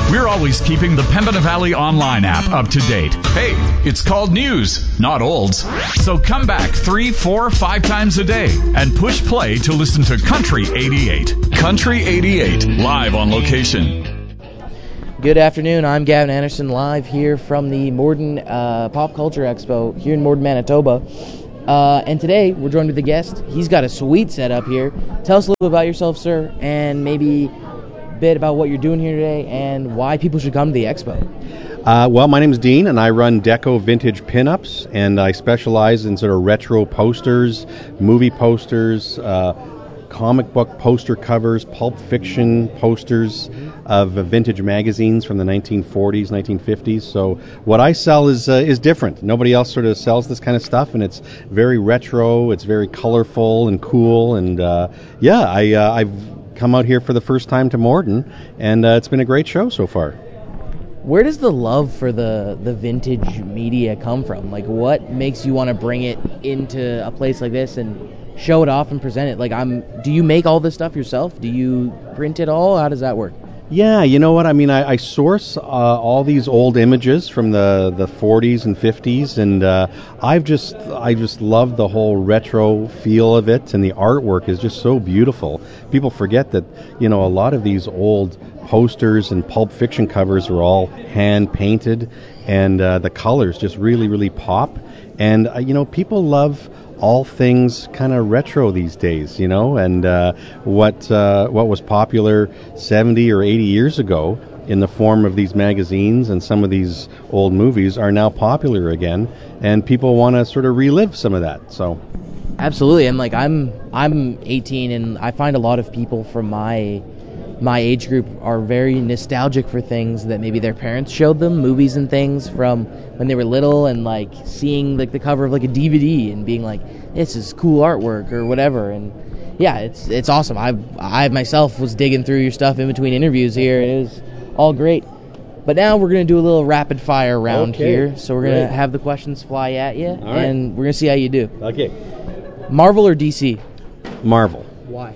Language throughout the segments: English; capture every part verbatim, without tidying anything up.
We're always keeping the Pembina Valley Online app up to date. Hey, it's called news, not olds. So come back three, four, five times a day and push play to listen to Country eighty-eight. Country eighty-eight, live on location. Good afternoon. I'm Gavin Anderson, live here from the Morden uh, Pop Culture Expo here in Morden, Manitoba. Uh, and today we're joined with a guest. He's got a sweet setup here. Tell us a little bit about yourself, sir, and maybe a bit about what you're doing here today and why people should come to the expo. Uh, well, my name is Dean, and I run Deco Vintage Pinups, and I specialize in sort of retro posters, movie posters, uh, comic book poster covers, pulp fiction posters of uh, vintage magazines from the nineteen forties, nineteen fifties. So what I sell is uh, is different. Nobody else sort of sells this kind of stuff, and it's very retro. It's very colorful and cool. And uh, yeah, I uh, I've come out here for the first time to Morden, and uh, it's been a great show so far. Where does the love for the, the vintage media come from? Like, what makes you want to bring it into a place like this and show it off and present it? Like, I'm. Do you make all this stuff yourself? Do you print it all? How does that work? Yeah, you know what? I mean, I, I source uh, all these old images from the, the forties and fifties, and uh, I've just I just love the whole retro feel of it, and the artwork is just so beautiful. People forget that, you know, a lot of these old posters and pulp fiction covers are all hand painted, and uh, the colors just really, really pop. And uh, you know, people love all things kind of retro these days, you know, and uh, what uh, what was popular seventy or eighty years ago in the form of these magazines and some of these old movies are now popular again, and people want to sort of relive some of that. So, absolutely. And like I'm I'm eighteen, and I find a lot of people from my my age group are very nostalgic for things that maybe their parents showed them, movies and things from when they were little, and like seeing like the cover of like a D V D and being like, this is cool artwork or whatever. And yeah, it's it's awesome. I I myself was digging through your stuff in between interviews here. It was all great. But now we're going to do a little rapid fire round okay. here. So we're going to Great. have the questions fly at you, right. and we're going to see how you do. Okay. Marvel or D C? Marvel. Why?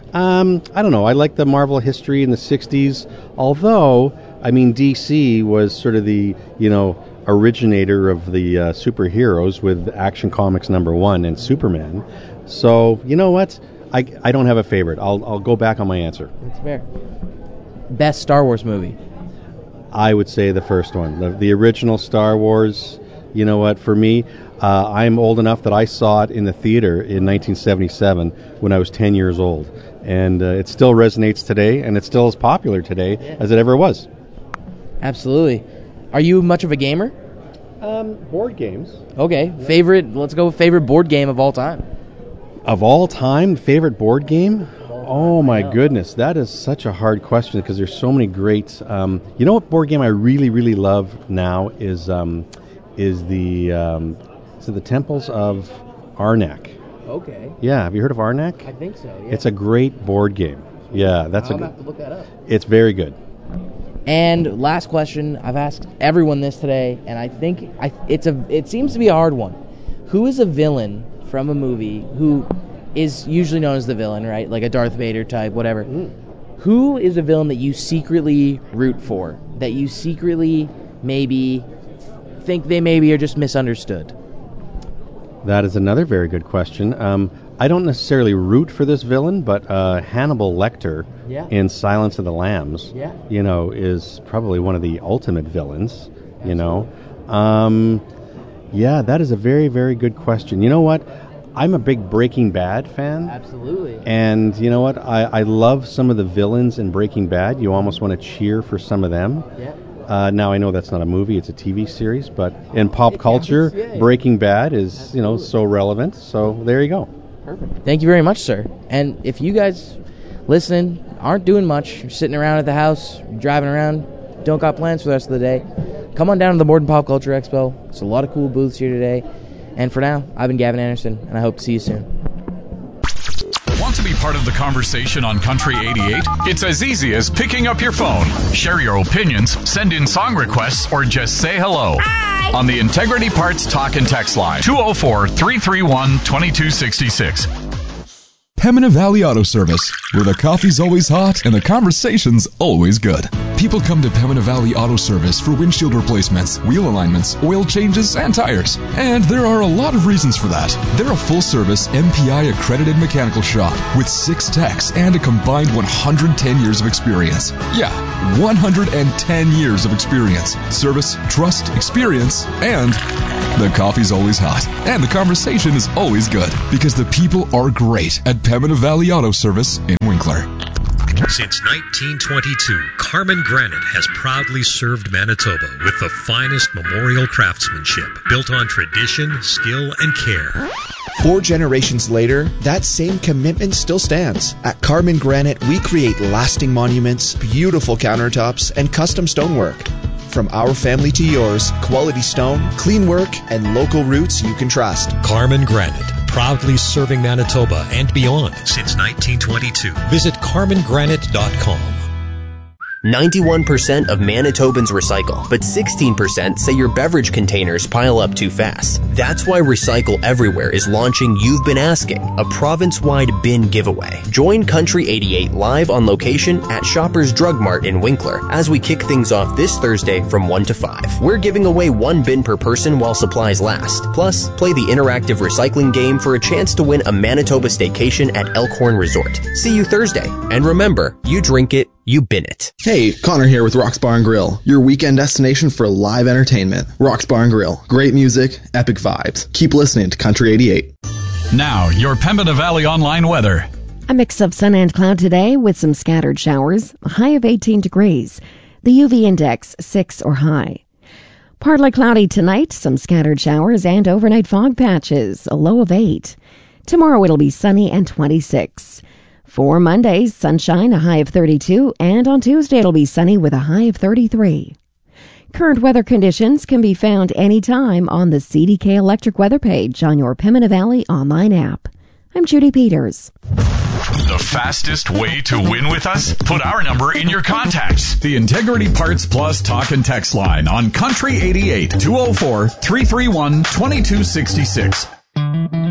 Um, I don't know. I like the Marvel history in the sixties, although, I mean, D C was sort of the, you know, originator of the uh, superheroes with Action Comics number one and Superman. So, you know what? I, I don't have a favorite. I'll I'll go back on my answer. That's fair. Best Star Wars movie? I would say the first one. The, the original Star Wars. You know what? For me, uh, I'm old enough that I saw it in the theater in nineteen seventy-seven when I was ten years old. And uh, it still resonates today, and it's still as popular today yeah. as it ever was. Absolutely. Are you much of a gamer? Um, board games. Okay. Yeah. Favorite, let's go with favorite board game of all time. Of all time, favorite board game? Oh, my goodness. That is such a hard question because there's so many great... Um, you know what board game I really, really love now is um, is the, um, is it the Temples of Arnak. Okay. Yeah, have you heard of Arnak? I think so, yeah. It's a great board game. Yeah, that's I'll a good... have to look that up. It's very good. And last question, I've asked everyone this today, and I think I, it's a it seems to be a hard one. Who is a villain from a movie who is usually known as the villain, right? Like a Darth Vader type, whatever. Mm. Who is a villain that you secretly root for? That you secretly maybe think they maybe are just misunderstood? That is another very good question. Um, I don't necessarily root for this villain, but uh, Hannibal Lecter yeah. in Silence of the Lambs, yeah. you know, is probably one of the ultimate villains, Absolutely. you know. Um, yeah, that is a very, very good question. You know what? I'm a big Breaking Bad fan. Absolutely. And you know what? I, I love some of the villains in Breaking Bad. You almost want to cheer for some of them. Yeah. Uh, now, I know that's not a movie, it's a T V series, but in pop It culture, counts, yeah. Breaking Bad is, Absolutely. you know, so relevant. So there you go. Perfect. Thank you very much, sir. And if you guys listening aren't doing much, you're sitting around at the house, driving around, don't got plans for the rest of the day, come on down to the Morden Pop Culture Expo. There's a lot of cool booths here today. And for now, I've been Gavin Anderson, and I hope to see you soon. Want to be part of the conversation on Country eighty-eight? It's as easy as picking up your phone. Share your opinions, send in song requests, or just say hello. Hi! On the Integrity Parts Talk and Text line, two oh four, three three one, two two six six. Pembina Valley Auto Service, where the coffee's always hot and the conversation's always good. People come to Pembina Valley Auto Service for windshield replacements, wheel alignments, oil changes, and tires. And there are a lot of reasons for that. They're a full-service M P I accredited mechanical shop with six techs and a combined one hundred ten years of experience. Yeah, one hundred ten years of experience. Service, trust, experience, and the coffee's always hot. And the conversation is always good because the people are great at Pembina Valley Auto Service in Winkler. Since nineteen twenty-two, Carmen Granite has proudly served Manitoba with the finest memorial craftsmanship built on tradition, skill, and care. Four generations later, that same commitment still stands. At Carmen Granite, we create lasting monuments, beautiful countertops, and custom stonework. From our family to yours, quality stone, clean work, and local roots you can trust. Carmen Granite, proudly serving Manitoba and beyond since nineteen twenty-two. Visit carmen granite dot com. ninety-one percent of Manitobans recycle, but sixteen percent say your beverage containers pile up too fast. That's why Recycle Everywhere is launching You've Been Asking, a province-wide bin giveaway. Join Country eighty-eight live on location at Shoppers Drug Mart in Winkler as we kick things off this Thursday from one to five. We're giving away one bin per person while supplies last. Plus, play the interactive recycling game for a chance to win a Manitoba staycation at Elkhorn Resort. See you Thursday. And remember, you drink it, you bin it. Hey, Connor here with Rock's Bar and Grill, your weekend destination for live entertainment. Rock's Bar and Grill, great music, epic vibes. Keep listening to Country eighty-eight. Now, your Pembina Valley online weather. A mix of sun and cloud today with some scattered showers, a high of eighteen degrees. The U V index six or high. Partly cloudy tonight, some scattered showers and overnight fog patches, a low of eight. Tomorrow it'll be sunny and twenty-six. For Monday, sunshine, a high of thirty-two, and on Tuesday it'll be sunny with a high of thirty-three. Current weather conditions can be found anytime on the C D K Electric weather page on your Pembina Valley online app. I'm Judy Peters. The fastest way to win with us? Put our number in your contacts. The Integrity Parts Plus talk and text line on Country eighty-eight, two oh four, three three one, two two six six.